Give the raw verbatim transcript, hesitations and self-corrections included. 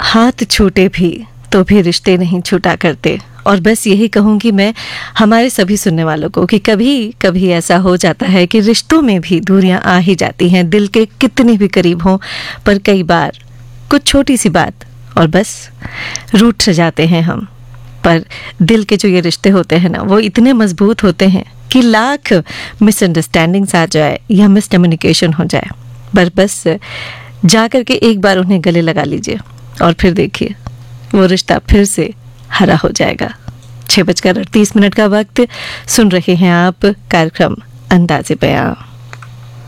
हाथ छूटे भी तो भी रिश्ते नहीं छूटा करते। और बस यही कहूँगी मैं हमारे सभी सुनने वालों को कि कभी कभी ऐसा हो जाता है कि रिश्तों में भी दूरियां आ ही जाती हैं, दिल के कितने भी करीब हों, पर कई बार कुछ छोटी सी बात और बस रूठ से जाते हैं हम। पर दिल के जो ये रिश्ते होते हैं ना, वो इतने मजबूत होते हैं कि लाख मिसअंडरस्टैंडिंग्स आ जाए या मिसकम्युनिकेशन हो जाए, पर बस जा कर के एक बार उन्हें गले लगा लीजिए और फिर देखिए वो रिश्ता फिर से हरा हो जाएगा। छः बजकर अड़तीस मिनट का वक्त, सुन रहे हैं आप कार्यक्रम अंदाज़े बयां।